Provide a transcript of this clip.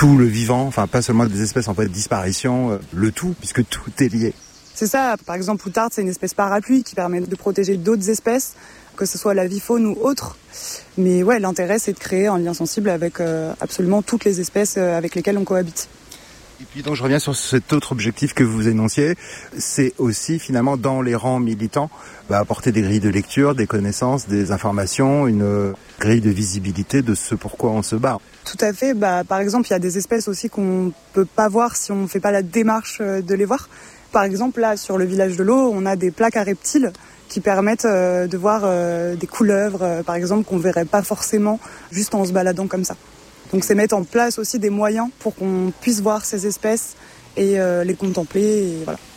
tout le vivant, enfin pas seulement des espèces en voie de disparition, le tout, puisque tout est lié. C'est ça, par exemple l'outarde, c'est une espèce parapluie qui permet de protéger d'autres espèces, que ce soit la vie faune ou autre. Mais ouais, l'intérêt c'est de créer un lien sensible avec absolument toutes les espèces avec lesquelles on cohabite. Et puis donc je reviens sur cet autre objectif que vous énonciez, c'est aussi finalement dans les rangs militants, apporter des grilles de lecture, des connaissances, des informations, une grille de visibilité de ce pourquoi on se bat. Tout à fait, par exemple il y a des espèces aussi qu'on peut pas voir si on fait pas la démarche de les voir. Par exemple là sur le village de l'eau, on a des plaques à reptiles qui permettent de voir des couleuvres par exemple qu'on verrait pas forcément juste en se baladant comme ça. Donc c'est mettre en place aussi des moyens pour qu'on puisse voir ces espèces et les contempler et voilà.